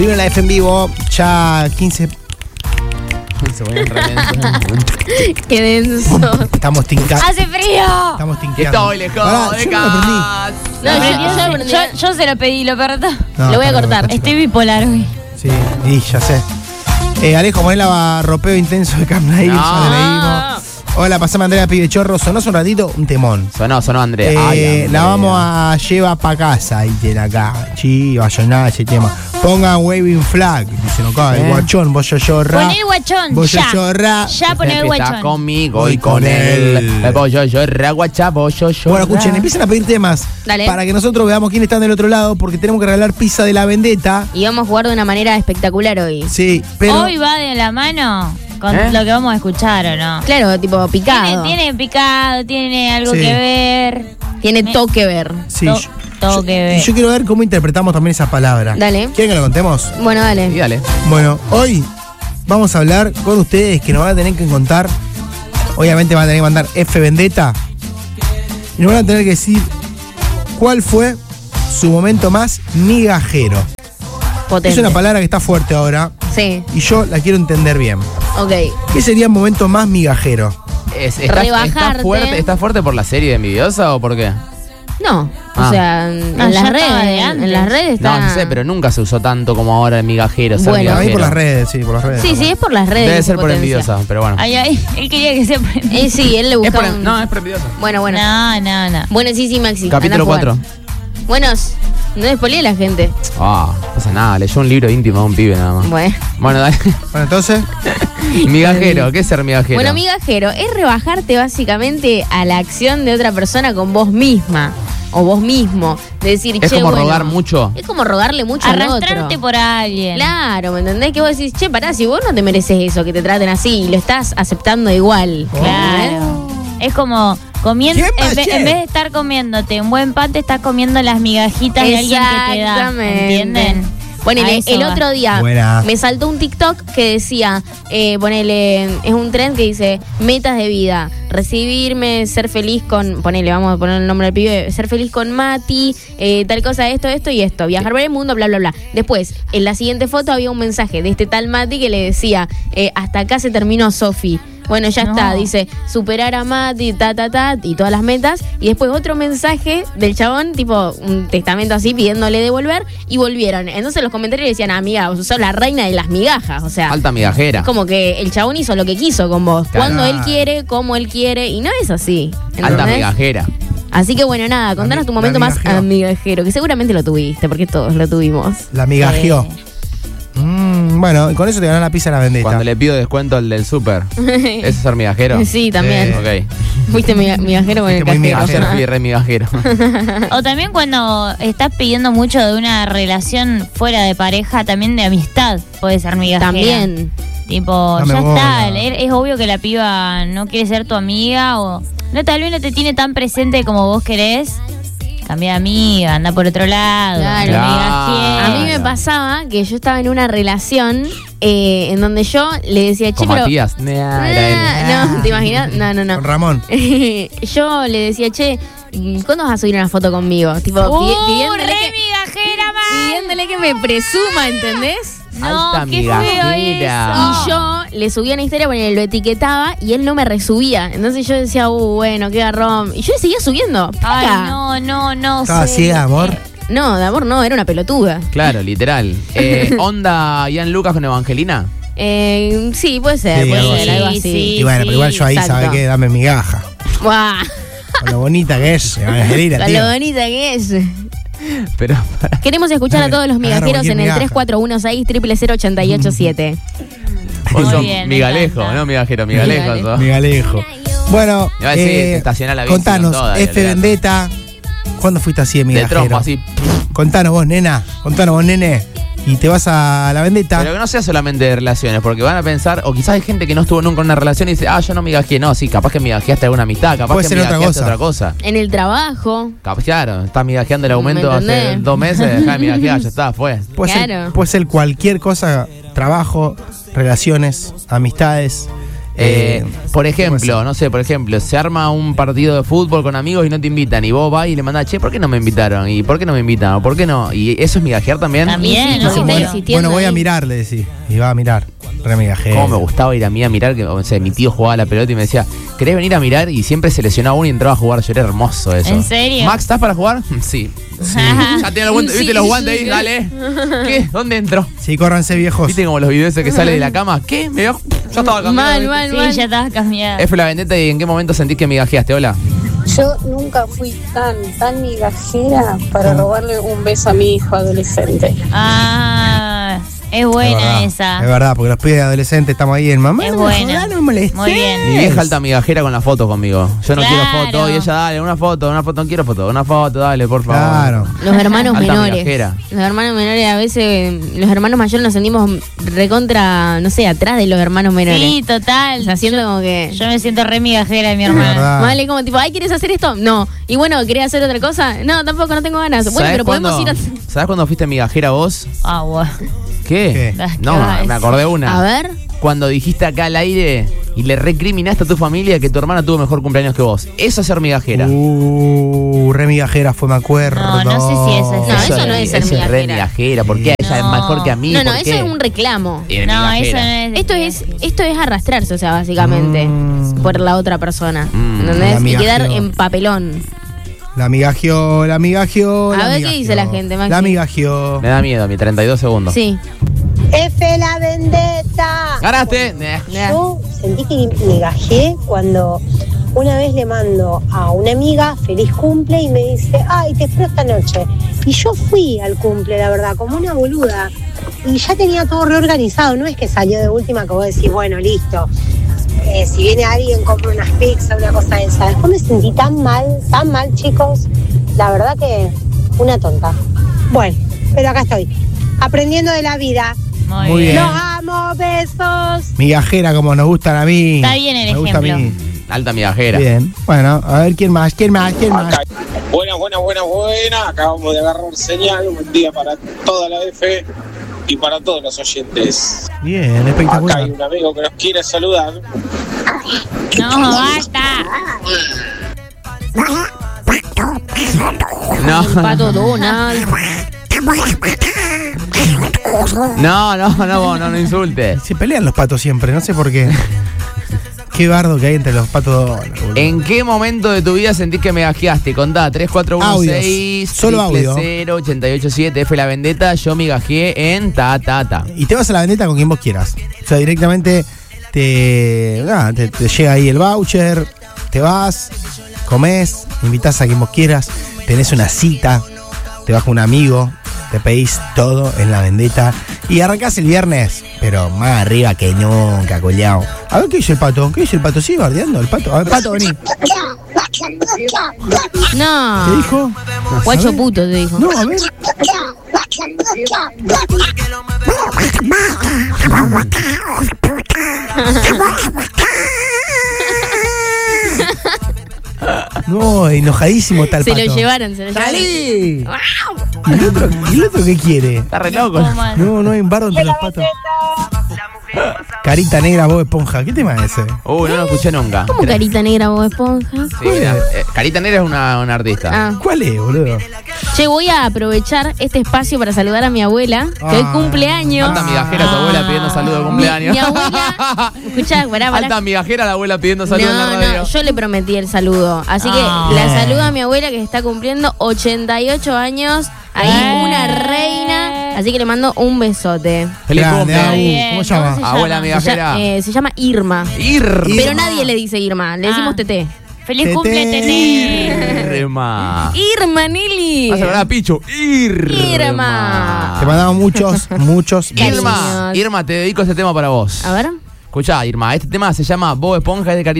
Vive la F en vivo, ya 15. Se ponen re lentos. Qué denso. Estamos tincando. ¡Hace frío! Estamos tinqueando. Estoy lejos Pará, de yo no lo aprendí. casa. Yo se lo pedí, lo perdí. No, Lo voy a pará, cortar. chico. Estoy bipolar hoy. Sí, y ya sé. Alejo Monela, ropeo intenso de Camp Nail, No. ya le leímos. Hola, pasame Andrea Pibe Chorro. Sonó hace un ratito un temón. Sonó Andrea. Ay, Andrea. La vamos a llevar pa' casa, dicen acá. Sí, vaya nada ese tema. Pongan Waving Flag, dicen acá. El guachón, vos llorra. Poné el guachón, Vos ya. llorra. Ya poné el Está guachón. conmigo y con él. Pollo, yo, raguachá, pollo, yo. Bueno, escuchen, empiezan a pedir temas. Dale. Para que nosotros veamos quién está del otro lado, porque tenemos que regalar pizza de la Vendetta. Y vamos a jugar de una manera espectacular hoy. Sí, pero. Hoy va de la mano con lo que vamos a escuchar, ¿o no? Claro, tipo picado. Tiene picado, tiene algo Sí. que ver. Tiene todo que ver. Sí, Todo que ver. y yo quiero ver cómo interpretamos también esa palabra. Dale. ¿Quieren que lo contemos? Bueno, Y dale. dale. Bueno, hoy vamos a hablar con ustedes que nos van a tener que contar. Obviamente van a tener que mandar F Vendetta. Y nos van a tener que decir cuál fue su momento más migajero. Potente. Es una palabra que está fuerte ahora Sí, y yo la quiero entender bien. ok. ¿Qué sería un momento más migajero? Rebajarte. ¿Está fuerte por la serie de Envidiosa o por qué? No, Ah. o sea, en No, ya las estaba de redes. antes. En las redes está. No sé, pero nunca se usó tanto como ahora en migajero. ser Bueno. A mí migajero. por las redes, sí, por las redes. Sí, sí, es por las redes. Debe que ser se por potencia. Envidiosa, pero bueno. Ay, ay, él quería que se aprenda. Sí, él le Es por, buscaba. un- no, es por Envidiosa. Bueno, bueno. No. Bueno, sí, Maxi. Capítulo anda a 4. jugar. Buenos, no despolee a la gente. Ah, no pasa nada, leyó un libro íntimo de un pibe nada más. Bueno. Bueno, dale. Bueno, entonces, Migajero, ¿qué es ser migajero? Bueno, migajero es rebajarte básicamente a la acción de otra persona con vos misma. O vos mismo. De decir, Es che, como bueno, rogar mucho. Es como rogarle mucho al Arrastrarte otro. por alguien. Claro, ¿me entendés? Que vos decís, che, pará, si vos no te mereces eso, que te traten así, y lo estás aceptando igual. Claro. Es como comiendo, ¿Qué en vez de estar comiéndote un buen pan, te estás comiendo las migajitas de alguien que te da. Exactamente. ¿Entienden? Bueno, A y eso el va. otro día Buena. me saltó un TikTok que decía, ponele, es un trend que dice, metas de vida, recibirme, ser feliz con, ponele, vamos a poner el nombre del pibe, ser feliz con Mati, tal cosa, esto y esto, viajar por el mundo, bla, bla, bla. Después, en la siguiente foto había un mensaje de este tal Mati que le decía, hasta acá se terminó Sofi. Bueno, ya No. está, dice, superar a Mati, y todas las metas. Y después otro mensaje del chabón, tipo un testamento así, pidiéndole devolver, y volvieron. Entonces los comentarios decían, amiga, vos sos la reina de las migajas. O sea, Alta migajera. es como que el chabón hizo lo que quiso con vos. Claro. Cuando él quiere, como él quiere, y no es así. Alta ¿entendés? migajera. Así que bueno, nada, contanos tu La momento más migajeo. amigajero, que seguramente lo tuviste, porque todos lo tuvimos. la migajeó. Bueno, y con eso te ganás la pizza de la Vendetta. Cuando le pido descuento al del súper. ¿Eso es ser migajero? Sí, también. Ok. Fuiste migajero con el Fuiste muy cajero. Ayer fui re migajero. O también cuando estás pidiendo mucho de una relación fuera de pareja, también de amistad, puede ser migajera. También. Tipo, Dame ya bola. está, es obvio que la piba no quiere ser tu amiga o no, tal vez no te tiene tan presente como vos querés. Cambia de amiga, anda por otro lado. Claro. migajera. A mí me pasaba que yo estaba en una relación en donde yo le decía, che, Con pero... Matías. Nah, era él. No, ¿te imaginas? No. Con Ramón. Yo le decía, che, ¿cuándo vas a subir una foto conmigo? Tipo, pidiéndole, re que, migajera, man. pidiéndole que me presuma, ¿entendés? No, Alta qué feo migajera. eso. Y yo le subía una historia, bueno, lo etiquetaba y él no me resubía. Entonces yo decía, bueno, qué garrón. Y yo seguía subiendo. Ay, Paca. no. Estaba sé. ciega, amor. No, de amor no, era una pelotuda. Claro, literal. ¿Onda Ian Lucas con Evangelina? Sí, puede ser, Sí, puede algo ser, así. algo así. Sí, Y bueno, pero igual yo ahí, exacto. ¿sabe qué? Dame migaja. Buah, Con lo bonita que es, Evangelina, con tío. lo bonita que es. Pero para. Queremos escuchar Dale, a todos los agarra migajeros cualquier en el migaja. 3416-000887. Vos Muy sos bien, me migalejo, encanta. no migajero, migalejo. Migale. sos. Migalejo. Bueno, Iba a decir, estacioná la bici contanos, con toda, F olvidate. Vendetta. ¿Cuándo fuiste así de De migajero? trompo, así. Contanos vos, nena. Contanos vos, nene. Y te vas a la Vendetta. Pero que no sea solamente de relaciones, porque van a pensar, o quizás hay gente que no estuvo nunca en una relación y dice, yo no migajé. No, sí, capaz que migajeaste alguna amistad, capaz Puede que ser otra migajeaste cosa. otra cosa. En el trabajo. Capaz, claro, estás migajeando el aumento ¿Me hace entendés? 2 meses, dejá de migajear, ya está, fue. Puede ser, Claro. puede ser cualquier cosa, trabajo, relaciones, amistades. Por ejemplo, no sé, se arma un partido de fútbol con amigos y no te invitan. Y vos vas y le mandás, che, ¿por qué no me invitaron? ¿Y por qué no me invitan? ¿O por qué no? ¿Y eso es migajear también? También, Sí, no sí, se está puede. existiendo Bueno, voy a ahí. mirar, le decís. Y va a mirar. Re migajero. Cómo me gustaba ir a mí a mirar, que o sea, mi tío jugaba a la pelota y me decía, ¿querés venir a mirar? Y siempre se lesionaba uno y entraba a jugar. Yo era hermoso eso. ¿En serio? Max, ¿estás para jugar? Sí. Ya tenés los guantes, ¿viste los guantes ahí? Dale. ¿Qué? ¿Dónde entro? Sí, córranse viejos. ¿Viste como los videos esos que sale de la cama? ¿Qué? Ya estaba cambiando. Mal. Sí, ya estabas cambiada. F la vendetta, ¿y en qué momento sentís que migajeaste? Hola. Yo nunca fui tan migajera para robarle un beso a mi hijo adolescente. Ah, es Es buena verdad, esa. Es verdad, porque los pibes adolescentes estamos ahí en mamá. Es no me buena. jodas, no me molestes. Muy bien. Mi vieja alta migajera con la foto conmigo. Yo no quiero Claro. foto. Y ella, dale, una foto, no quiero foto. Una foto, dale, por favor. Claro. Los hermanos Alta menores. migajera. Los hermanos menores, a veces, los hermanos mayores nos sentimos recontra, no sé, atrás de los hermanos menores. Sí, total. O sea, haciendo como que. Yo me siento re migajera de mi Es hermana. verdad. Vale, como tipo, ay, ¿quieres hacer esto? No. Y bueno, ¿querés hacer otra cosa? No, tampoco, no tengo ganas. Bueno, ¿Sabés pero podemos ir a. ¿Sabés cuándo fuiste migajera vos? Ah, bueno. ¿Qué? ¿Qué? No, me acordé una. A ver. Cuando dijiste acá al aire y le recriminaste a tu familia que tu hermana tuvo mejor cumpleaños que vos. Eso es ser migajera. Re migajera fue, me acuerdo. No sé si eso es- No, eso no es ser eso es re migajera. migajera. ¿Por qué ella es No. mejor que a mí? No, ¿Por eso qué? es un reclamo. Y de No, eso migajera. no es. Esto es arrastrarse, o sea, básicamente, por la otra persona. ¿Entendés? La Y quedar migajeó. en papelón. La migajeó. A ver qué dice la gente, Maxi. La migajeó. Me da miedo, mi 32 segundos. Sí. F la vendetta. ¿Ganaste? Yo sentí que migajé cuando una vez le mando a una amiga feliz cumple y me dice, ay, te espero esta noche. Y yo fui al cumple, la verdad, como una boluda. Y ya tenía todo reorganizado, no es que salió de última que vos decís, bueno, listo. Si viene alguien, compro unas pizzas, una cosa de esa. Después me sentí tan mal, chicos. La verdad que una tonta. Bueno, pero acá estoy, aprendiendo de la vida. Muy bien. Los amo, besos. Migajera como nos gustan a mí. Está bien el Me gusta a ejemplo. mí. Alta migajera. Bien. Bueno, a ver quién más. Buena. Acabamos de agarrar señal. Buen día para toda la F y para todos los oyentes. Bien, Acá espectacular. hay un amigo que nos quiere saludar. No, basta. No, Pato Donald. no insultes. Se pelean los patos siempre, no sé por qué. Qué bardo que hay entre los patos. Boludo. ¿En qué momento de tu vida sentís que megajeaste? Contá, 3416 Solo audio. 887 F la vendetta, yo migajeé en ta. Y te vas a la vendetta con quien vos quieras. O sea, directamente te llega ahí el voucher, te vas, comés, invitás a quien vos quieras, tenés una cita, te vas con un amigo, te pedís todo en la vendetta y arrancás el viernes, pero más arriba que nunca, coleado. A ver qué dice el pato. ¿Qué dice el pato? ¿Sigue bardeando el pato? A ver, pato, vení. No. ¿Qué dijo? Guacho A ver. puto, te dijo. No, a ver. No, enojadísimo está el Se pato. lo llevaron. ¡Salí! ¿Y el otro qué quiere? Está re loco. No hay un bardo entre los patos. Carita negra, Bob Esponja. ¿Qué tema es ese? No lo escuché nunca. ¿Cómo carita negra, Bob Esponja? Sí, mira, Carita Negra es una artista. Ah. ¿Cuál es, boludo? Che, voy a aprovechar este espacio para saludar a mi abuela, que hoy cumpleaños. Alta migajera tu abuela pidiendo saludo de cumpleaños. Mi abuela. Escuchá, pará. Alta migajera la abuela pidiendo saludo en la radio. No, yo le prometí el saludo. Así que la saludo a mi abuela que está cumpliendo 88 años. Ahí una reina. Así que le mando un besote. Feliz Grande, cumple. Abu. Bien, ¿Cómo se llama? Abuela migajera. Se llama Irma. Irma. Pero nadie le dice Irma, le decimos Tete. Feliz Tete. cumple, Tete. Irma. Irma, Nili. Vas a hablar a Pichu. Irma. Te mandamos muchos. Cariños. Irma, te dedico este tema para vos. A ver. Escuchá, Irma, este tema se llama Bob Esponja, es de Carita